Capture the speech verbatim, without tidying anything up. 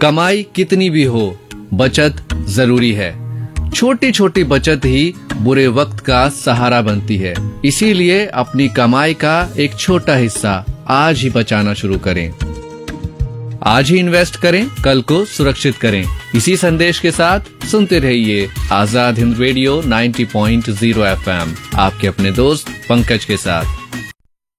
कमाई कितनी भी हो, बचत जरूरी है। छोटी छोटी बचत ही बुरे वक्त का सहारा बनती है। इसीलिए अपनी कमाई का एक छोटा हिस्सा आज ही बचाना शुरू करें। आज ही इन्वेस्ट करें, कल को सुरक्षित करें। इसी संदेश के साथ सुनते रहिए आजाद हिंद रेडियो नब्बे पॉइंट शून्य एफ एम, आपके अपने दोस्त पंकज के साथ।